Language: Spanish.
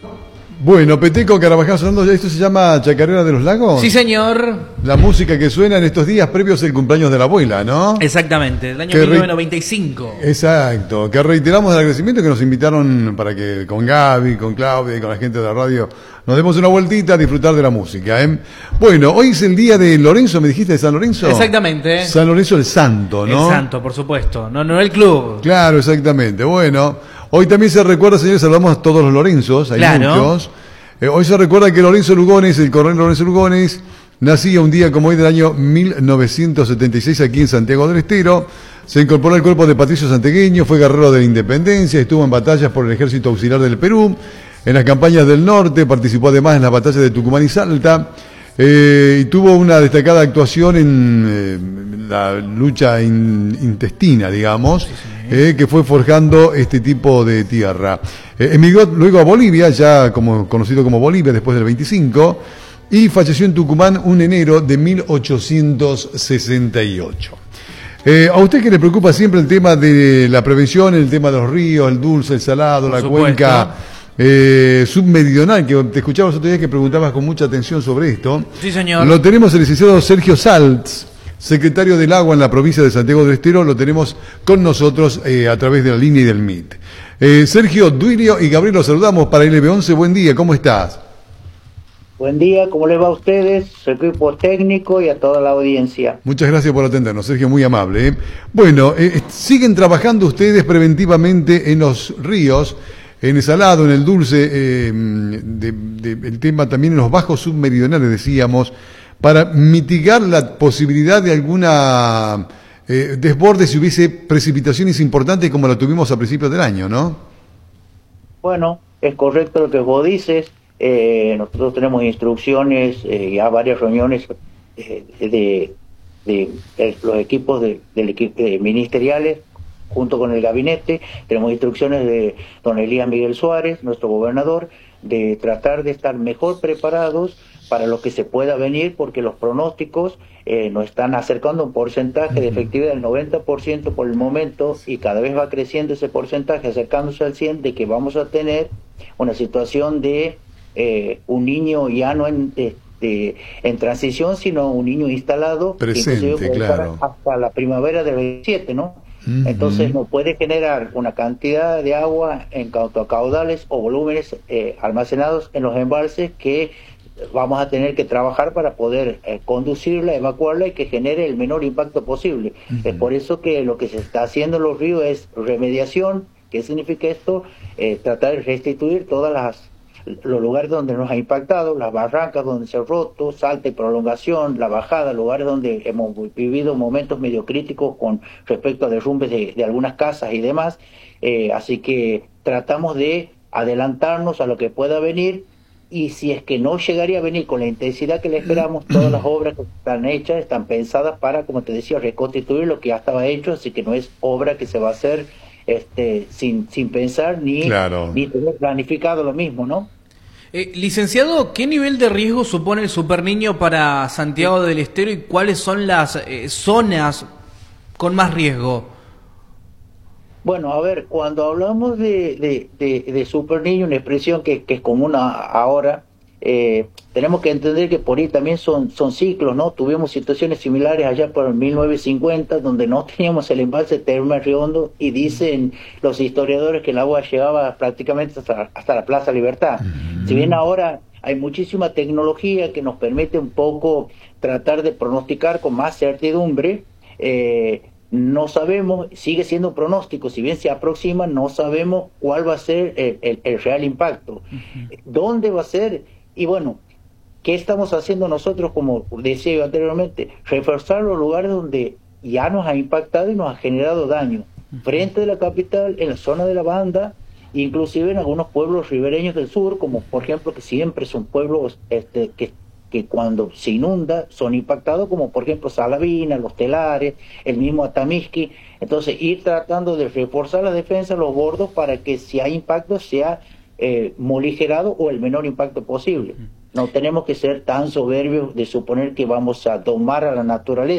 Bueno, Peteco Carabajal sonando, ¿esto se llama Chacarera de los Lagos? Sí, señor. La música que suena en estos días previos al cumpleaños de la abuela, ¿no? Exactamente, del año Que 1995. Exacto, que reiteramos el agradecimiento que nos invitaron para que con Gaby, con Claudia y con la gente de la radio nos demos una vueltita a disfrutar de la música, ¿eh? Bueno, hoy es el día de Lorenzo, ¿me dijiste de San Lorenzo? Exactamente. San Lorenzo el Santo, ¿no? El Santo, por supuesto, no el club. Claro, exactamente. Bueno, hoy también se recuerda, señores, saludamos a todos los Lorenzos, hay Claro. muchos. Hoy se recuerda que Lorenzo Lugones, el coronel Lorenzo Lugones, nacía un día como hoy del año 1976 aquí en Santiago del Estero. Se incorporó al cuerpo de Patricio Santegueño, fue guerrero de la Independencia, estuvo en batallas por el Ejército Auxiliar del Perú, en las campañas del norte, participó además en las batallas de Tucumán y Salta, y tuvo una destacada actuación en la lucha intestina, digamos, que fue forjando este tipo de tierra. Emigró luego a Bolivia, ya como conocido como Bolivia, después del 25, y falleció en Tucumán un enero de 1868. ¿A usted que le preocupa siempre el tema de la prevención, el tema de los ríos, el dulce, el salado, Por la supuesto. cuenca submeridional, que te escuchaba los otros días que preguntabas con mucha atención sobre esto? Sí, señor. Lo tenemos el licenciado Sergio Saltz, secretario del Agua en la provincia de Santiago del Estero, lo tenemos con nosotros a través de la línea y del MIT. Sergio, Duilio y Gabriel, los saludamos para LB11, buen día, ¿cómo estás? Buen día, ¿cómo les va a ustedes, su equipo técnico y a toda la audiencia? Muchas gracias por atendernos, Sergio, muy amable, ¿eh? Bueno, siguen trabajando ustedes preventivamente en los ríos, en el salado, en el dulce, el tema también en los bajos submeridionales, decíamos, para mitigar la posibilidad de alguna desborde si hubiese precipitaciones importantes como la tuvimos a principios del año, ¿no? Bueno, es correcto lo que vos dices. Nosotros tenemos instrucciones, ya varias reuniones de los equipos ministeriales junto con el gabinete. Tenemos instrucciones de don Elías Miguel Suárez, nuestro gobernador, de tratar de estar mejor preparados para lo que se pueda venir, porque los pronósticos nos están acercando a un porcentaje de efectividad del 90% por el momento, y cada vez va creciendo ese porcentaje, acercándose al 100%, de que vamos a tener una situación de un niño ya no en transición, sino un niño instalado, presente, inclusive puede claro, estar hasta la primavera del 27, ¿no? Entonces nos puede generar una cantidad de agua en cuanto a caudales o volúmenes almacenados en los embalses que vamos a tener que trabajar para poder conducirla, evacuarla y que genere el menor impacto posible. Es por eso que lo que se está haciendo en los ríos es remediación. ¿Qué significa esto? Tratar de restituir todas los lugares donde nos ha impactado, las barrancas donde se ha roto, salta y prolongación, la bajada, lugares donde hemos vivido momentos medio críticos con respecto a derrumbes de algunas casas y demás. Así que tratamos de adelantarnos a lo que pueda venir, y si es que no llegaría a venir con la intensidad que le esperamos, todas las obras que están hechas están pensadas para, como te decía, reconstituir lo que ya estaba hecho, así que no es obra que se va a hacer sin pensar ni tener planificado lo mismo, ¿no? Licenciado, ¿qué nivel de riesgo supone el Superniño para Santiago del Estero y cuáles son las zonas con más riesgo? Bueno, a ver, cuando hablamos de Superniño, una expresión que es común ahora, tenemos que entender que por ahí también son ciclos, ¿no? Tuvimos situaciones similares allá por el 1950, donde no teníamos el embalse Termas Riondo, y dicen los historiadores que el agua llegaba prácticamente hasta la Plaza Libertad. Si bien ahora hay muchísima tecnología que nos permite un poco tratar de pronosticar con más certidumbre, no sabemos, sigue siendo un pronóstico, si bien se aproxima, no sabemos cuál va a ser el real impacto, dónde va a ser. Y bueno, ¿qué estamos haciendo nosotros? Como decía yo anteriormente, reforzar los lugares donde ya nos ha impactado y nos ha generado daño, frente de la capital, en la zona de la banda, inclusive en algunos pueblos ribereños del sur, como por ejemplo, que siempre son pueblos que cuando se inunda son impactados, como por ejemplo Salavina, Los Telares, el mismo Atamisqui. Entonces ir tratando de reforzar la defensa, los bordos, para que si hay impacto sea moligerado o el menor impacto posible. No tenemos que ser tan soberbios de suponer que vamos a domar a la naturaleza.